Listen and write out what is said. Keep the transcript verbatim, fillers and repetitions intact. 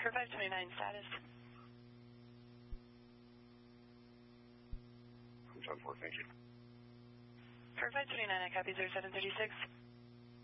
For five twenty-nine status. I'm ten four, thank you. For five twenty-nine, I copy zero seven three six.